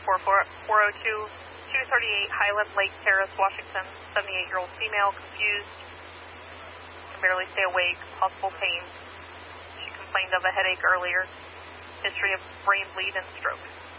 402 238 Highland Lake Terrace, Washington. 78-year-old female, confused, can barely stay awake, possible pain. She complained of a headache earlier. History of brain bleed and stroke.